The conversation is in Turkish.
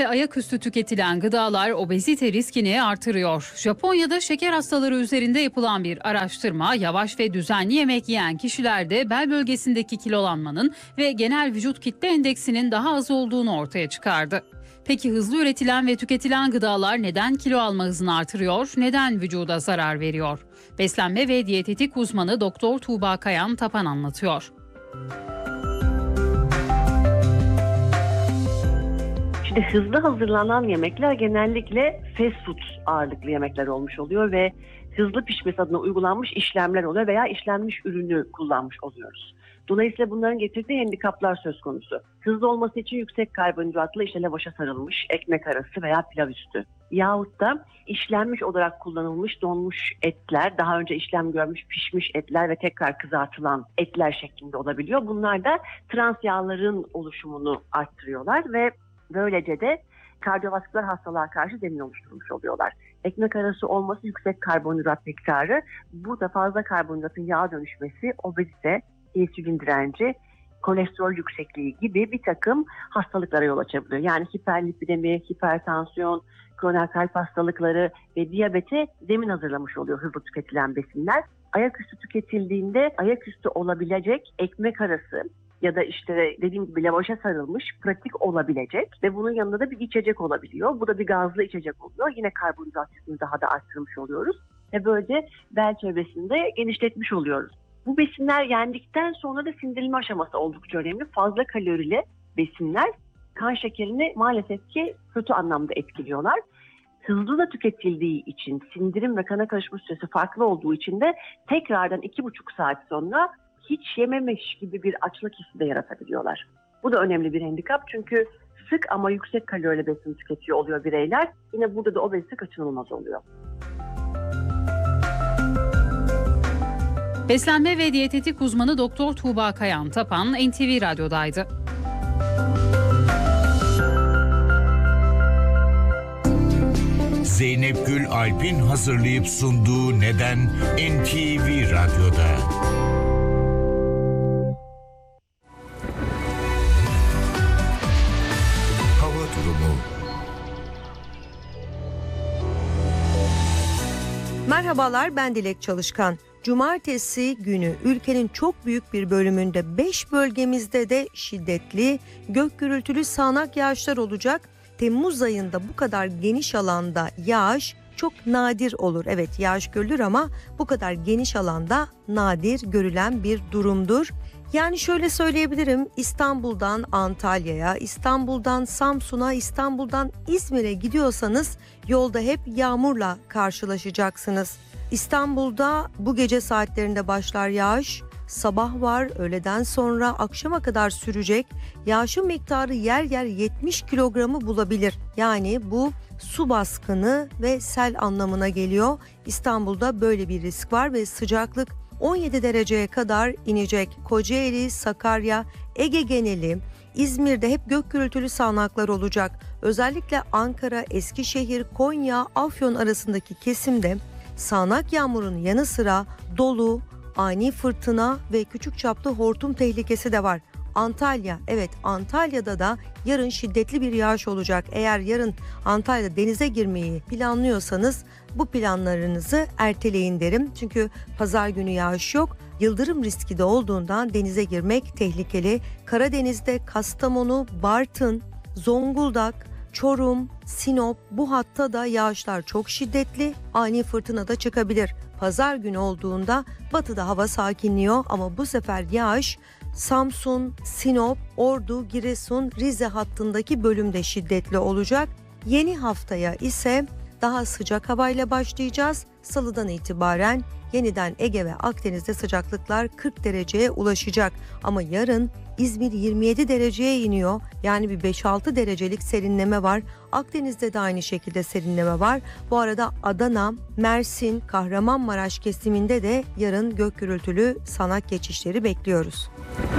ayaküstü tüketilen gıdalar obezite riskini artırıyor. Japonya'da şeker hastaları üzerinde yapılan bir araştırma, yavaş ve düzenli yemek yiyen kişilerde bel bölgesindeki kilolanmanın ve genel vücut kitle endeksinin daha az olduğunu ortaya çıkardı. Peki hızlı üretilen ve tüketilen gıdalar neden kilo alma hızını artırıyor, neden vücuda zarar veriyor? Beslenme ve diyetetik uzmanı Doktor Tuğba Kayan Tapan anlatıyor. Şimdi hızlı hazırlanan yemekler genellikle fast food ağırlıklı yemekler olmuş oluyor ve hızlı pişmesi adına uygulanmış işlemler oluyor veya işlenmiş ürünü kullanmış oluyoruz. Dolayısıyla bunların getirdiği handikaplar söz konusu. Hızlı olması için yüksek karbonhidratlı lavaşa sarılmış ekmek arası veya pilav üstü. Yahut da işlenmiş olarak kullanılmış donmuş etler, daha önce işlem görmüş pişmiş etler ve tekrar kızartılan etler şeklinde olabiliyor. Bunlar da trans yağların oluşumunu arttırıyorlar ve böylece de kardiyovasküler hastalığa karşı zemin oluşturmuş oluyorlar. Ekmek arası olması yüksek karbonhidrat miktarı, burada fazla karbonhidratın yağa dönüşmesi, obezite, insülin direnci, kolesterol yüksekliği gibi bir takım hastalıklara yol açabiliyor. Yani hiperlipidemi, hipertansiyon, kronik kalp hastalıkları ve diyabete zemin hazırlamış oluyor hızlı tüketilen besinler. Ayaküstü tüketildiğinde ayaküstü olabilecek ekmek arası ya da işte dediğim gibi lavaşa sarılmış pratik olabilecek ve bunun yanında da bir içecek olabiliyor. Bu da bir gazlı içecek oluyor. Yine karbonhidrat yükünü daha da arttırmış oluyoruz ve böylece bel çevresinde genişletmiş oluyoruz. Bu besinler yendikten sonra da sindirilme aşaması oldukça önemli. Fazla kalorili besinler kan şekerini maalesef ki kötü anlamda etkiliyorlar. Hızlı da tüketildiği için sindirim ve kana karışma süresi farklı olduğu için de tekrardan 2,5 saat sonra hiç yememiş gibi bir açlık hissi de yaratabiliyorlar. Bu da önemli bir handikap çünkü sık ama yüksek kalorili besin tüketiyor oluyor bireyler. Yine burada da obezite kaçınılmaz oluyor. Beslenme ve diyetetik uzmanı Doktor Tuğba Kayan Tapan NTV Radyo'daydı. Zeynep Gül Alp'in hazırlayıp sunduğu Neden NTV Radyo'da. Hava durumu. Merhabalar, ben Dilek Çalışkan. Cumartesi günü ülkenin çok büyük bir bölümünde 5 bölgemizde de şiddetli, gök gürültülü sağanak yağışlar olacak. Temmuz ayında bu kadar geniş alanda yağış çok nadir olur. Evet, yağış görülür ama bu kadar geniş alanda nadir görülen bir durumdur. Yani şöyle söyleyebilirim, İstanbul'dan Antalya'ya, İstanbul'dan Samsun'a, İstanbul'dan İzmir'e gidiyorsanız yolda hep yağmurla karşılaşacaksınız. İstanbul'da bu gece saatlerinde başlar yağış, sabah var, öğleden sonra akşama kadar sürecek. Yağışın miktarı yer yer 70 kilogramı bulabilir. Yani bu su baskını ve sel anlamına geliyor. İstanbul'da böyle bir risk var ve sıcaklık 17 dereceye kadar inecek. Kocaeli, Sakarya, Ege geneli, İzmir'de hep gök gürültülü sağanaklar olacak. Özellikle Ankara, Eskişehir, Konya, Afyon arasındaki kesimde sağanak yağmurun yanı sıra dolu, ani fırtına ve küçük çaplı hortum tehlikesi de var. Antalya, evet, Antalya'da da yarın şiddetli bir yağış olacak. Eğer yarın Antalya'da denize girmeyi planlıyorsanız bu planlarınızı erteleyin derim. Çünkü pazar günü yağış yok. Yıldırım riski de olduğundan denize girmek tehlikeli. Karadeniz'de Kastamonu, Bartın, Zonguldak, Çorum, Sinop, bu hatta da yağışlar çok şiddetli, ani fırtına da çıkabilir. Pazar günü olduğunda batıda hava sakinliyor ama bu sefer yağış Samsun, Sinop, Ordu, Giresun, Rize hattındaki bölümde şiddetli olacak. Yeni haftaya ise daha sıcak havayla başlayacağız. Salıdan itibaren yeniden Ege ve Akdeniz'de sıcaklıklar 40 dereceye ulaşacak. Ama yarın İzmir 27 dereceye iniyor. Yani bir 5-6 derecelik serinleme var. Akdeniz'de de aynı şekilde serinleme var. Bu arada Adana, Mersin, Kahramanmaraş kesiminde de yarın gök gürültülü sağanak geçişleri bekliyoruz.